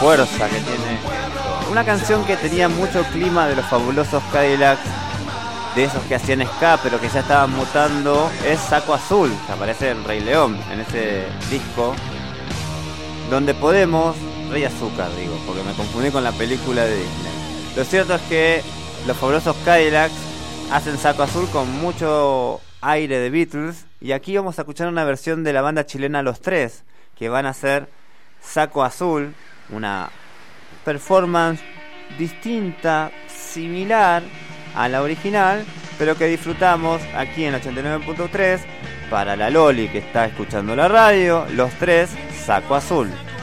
fuerza que tiene. Una canción que tenía mucho clima de los Fabulosos Cadillacs, de esos que hacían ska pero que ya estaban mutando, es Saco Azul, que aparece en Rey León, en ese disco, donde podemos... Rey Azúcar, digo, porque me confundí con la película de Disney. Lo cierto es que los Fabulosos Cadillacs hacen Saco Azul con mucho aire de Beatles, y aquí vamos a escuchar una versión de la banda chilena Los Tres, que van a hacer Saco Azul, una performance distinta, similar a la original, pero que disfrutamos aquí en 89.3 para la Loli que está escuchando la radio. Los Tres, Saco Azul.